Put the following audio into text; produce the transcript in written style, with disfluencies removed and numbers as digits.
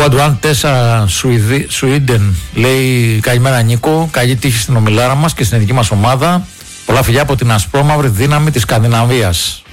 Squad 1 4 Sweden λέει καλημέρα Νίκο, καλή τύχη στην ομιλάρα μας και στην ειδική μας ομάδα. Πολλά φιλιά από την ασπρόμαυρη δύναμη της Σκανδιναβίας.